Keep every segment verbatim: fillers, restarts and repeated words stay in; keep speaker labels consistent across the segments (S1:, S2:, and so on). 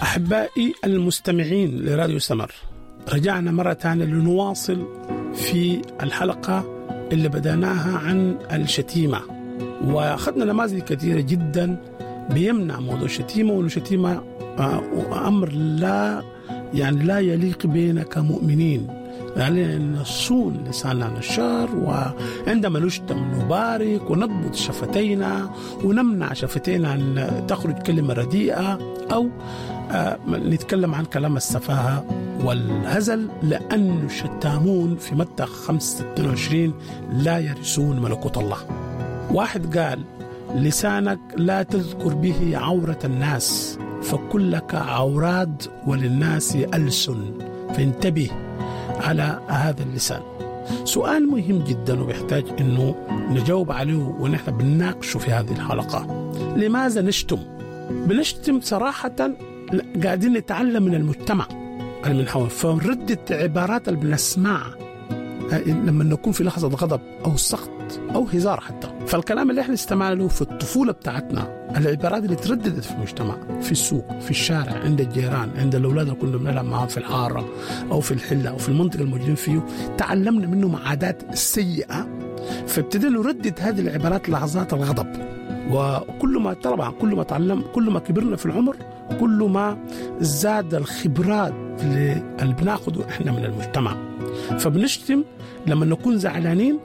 S1: أحبائي المستمعين لراديو سمر، رجعنا مرة ثانية لنواصل في الحلقة اللي بدأناها عن الشتيمة، وأخذنا نماذج كثيرة جدا بيمنع موضوع الشتيمة، والشتيمة أمر لا يعني لا يليق بينا كمؤمنين، علينا أن نصون لساننا عن الشر، وعندما نشتم نبارك ونضبط شفتينا ونمنع شفتينا عن تخرج كلمة رديئة أو آه نتكلم عن كلام السفاهة والهزل، لأن الشتامون في متى خمسة ستة وعشرين لا يرثون ملكوت الله. واحد قال: لسانك لا تذكر به عورة الناس فكلك عورات وللناس ألسن، فانتبه على هذا اللسان. سؤال مهم جدا وبيحتاج انه نجاوب عليه ونحن بنناقشه في هذه الحلقة. لماذا نشتم؟ بنشتم صراحة قاعدين نتعلم من المجتمع اللي من حول، فردة عبارات اللي بنسمعها لما نكون في لحظة غضب أو سخط أو هزار حتى. فالكلام اللي احنا استمعنا له في الطفولة بتاعتنا، العبارات اللي ترددت في المجتمع، في السوق، في الشارع، عند الجيران، عند الأولاد اللي كنا بنلعب معهم في الحارة أو في الحلة أو في المنطقة الموجودين فيه، تعلمنا منهم عادات سيئة، فابتدينا نردد هذه العبارات لحظات الغضب. وكل ما طبعا كل ما تعلم كل ما كبرنا في العمر كل ما زاد الخبرات اللي بناخده احنا من المجتمع. فبنشتم لما نكون زعلانين،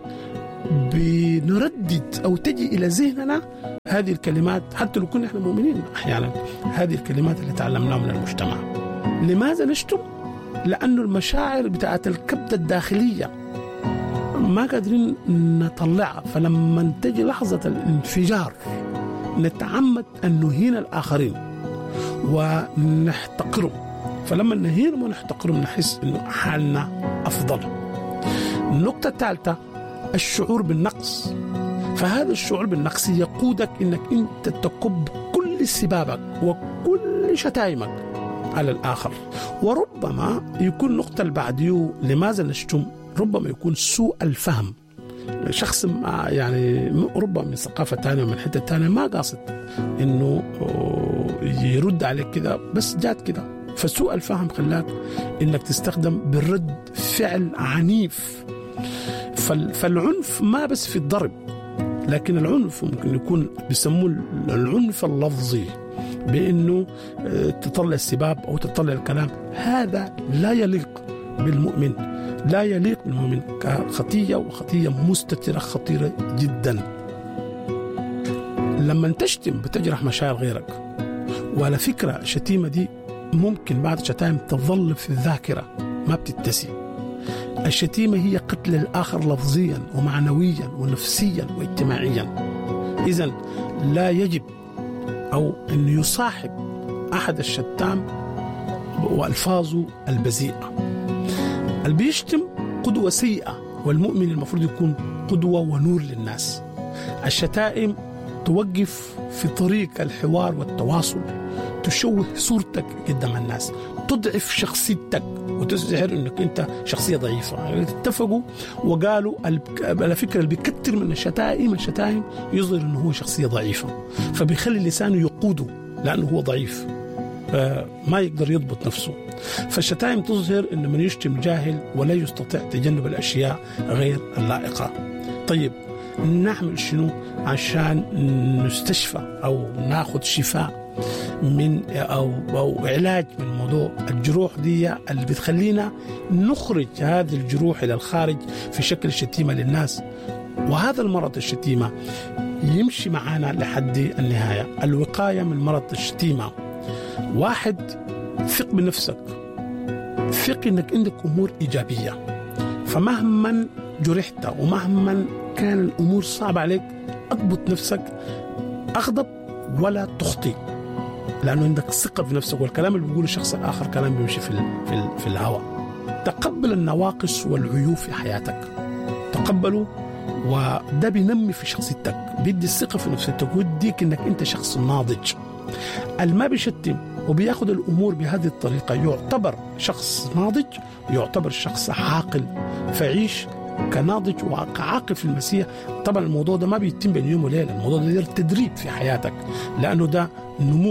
S1: بنردد أو تجي إلى ذهننا هذه الكلمات حتى لو كنا إحنا مؤمنين أحيانا، هذه الكلمات اللي تعلمناها من المجتمع. لماذا نشتم؟ لأنه المشاعر بتاعت الكبدة الداخلية ما قادرين نطلعها، فلما تجي لحظة الانفجار نتعمد أن نهين الآخرين ونحتقرهم، فلما نهينهم ونحتقرهم نحس أنه حالنا أفضل. النقطة الثالثة الشعور بالنقص، فهذا الشعور بالنقص يقودك انك انت تكب كل سبابك وكل شتائمك على الاخر. وربما يكون نقطة البعديو لماذا نشتم، ربما يكون سوء الفهم، شخص يعني ربما من ثقافة تانية ومن حتة تانية ما قاصد انه يرد عليك كده، بس جات كده، فسوء الفهم خلاك انك تستخدم بالرد فعل عنيف. فالعنف ما بس في الضرب، لكن العنف ممكن يكون بيسموه العنف اللفظي، بأنه تطلع السباب أو تطلع الكلام. هذا لا يليق بالمؤمن، لا يليق بالمؤمن كخطية، وخطية مستترة خطيرة جدا. لما تشتم بتجرح مشاعر غيرك، وعلى فكرة الشتيمة دي ممكن بعد شتائم تظل في الذاكرة ما بتتسي. الشتيمة هي قتل الآخر لفظيا ومعنويا ونفسيا واجتماعيا. إذن لا يجب أو أن يصاحب أحد الشتام وألفاظه البذيئة. اللي بيشتم قدوة سيئة، والمؤمن المفروض يكون قدوة ونور للناس. الشتائم توقف في طريق الحوار والتواصل، تشوه صورتك قدام الناس، تضعف شخصيتك وتظهر انك انت شخصيه ضعيفه. يعني اتفقوا وقالوا على فكره اللي بيكتر من الشتائم الشتائم يظهر انه هو شخصيه ضعيفه، فبيخلي لسانه يقوده لانه هو ضعيف، ما يقدر يضبط نفسه. فالشتائم تظهر ان من يشتم جاهل ولا يستطيع تجنب الاشياء غير اللائقه. طيب نعمل شنو عشان نستشفى او ناخذ شفاء من أو, أو علاج من موضوع الجروح دي اللي بتخلينا نخرج هذه الجروح إلى الخارج في شكل شتيمة للناس؟ وهذا المرض الشتيمة يمشي معنا لحد النهاية. الوقاية من مرض الشتيمة: واحد، ثق بنفسك، ثق إنك عندك أمور إيجابية، فمهما جرحت ومهما كان الأمور صعبة عليك أضبط نفسك، أغضب ولا تخطئ، لأنه عندك ثقة بنفسك، والكلام اللي بيقوله الشخص الآخر كلام بيمشي في في في الهواء. تقبل النواقص والعيوب في حياتك، تقبله، وده بينمي في شخصيتك، بيدي الثقة في نفسك ويديك إنك أنت شخص ناضج. الما بيشتم وبياخد الأمور بهذه الطريقة يعتبر شخص ناضج، يعتبر شخص عاقل، فعيش كناضج وكعاقل في المسيح. طبعا الموضوع ده ما بيتم بين يوم وليلة، الموضوع ده تدريب في حياتك، لأنه ده نمو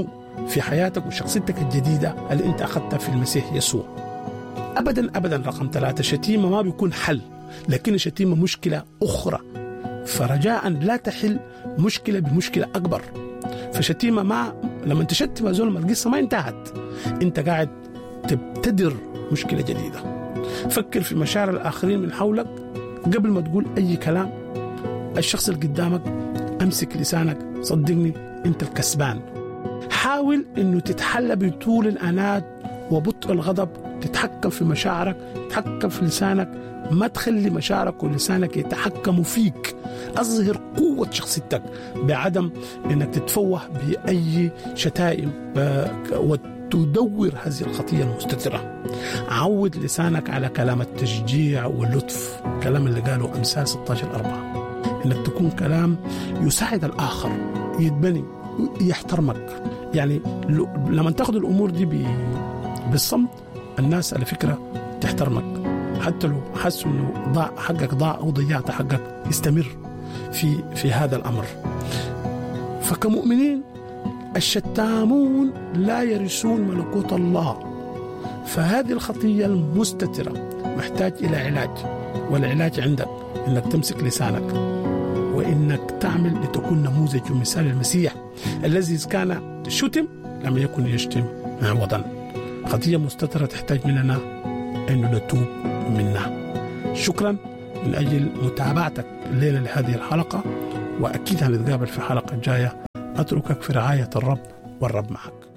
S1: في حياتك وشخصيتك الجديدة اللي انت أخذتها في المسيح يسوع. أبدا أبدا. رقم ثلاثة، شتيمة ما بيكون حل، لكن الشتيمة مشكلة أخرى، فرجاء لا تحل مشكلة بمشكلة أكبر. فشتيمة ما لما تشتم زول القصة ما انتهت، انت قاعد تبتدر مشكلة جديدة. فكر في مشاعر الآخرين من حولك قبل ما تقول أي كلام. الشخص اللي قدامك أمسك لسانك، صدقني أنت الكسبان. حاول أنه تتحلى بطول الأنات وبطء الغضب، تتحكم في مشاعرك، تتحكم في لسانك، ما تخلي مشاعرك ولسانك يتحكموا فيك. أظهر قوة شخصيتك بعدم أنك تتفوه بأي شتائم وتدور هذه الخطية المستترة. عود لسانك على كلام التشجيع واللطف، كلام اللي قاله أمثال ستة عشر أربعة، انك تكون كلام يساعد الاخر، يتبني، يحترمك. يعني لما تاخذ الامور دي بالصمت، الناس على فكره تحترمك، حتى لو حسوا انه ضاع حقك ضاع او ضيعت حقك، يستمر في في هذا الامر. فكمؤمنين الشتامون لا يرثون ملكوت الله. فهذه الخطيه المستتره محتاج الى علاج، والعلاج عندك انك تمسك لسانك، وإنك تعمل لتكون نموذج ومثال المسيح الذي كان شتم لم يكن يشتم عوضا. خطية مستترة تحتاج مننا أن نتوب منها. شكرا من أجل متابعتك الليلة لهذه الحلقة، وأكيد هنتقابل في حلقة جاية. أتركك في رعاية الرب، والرب معك.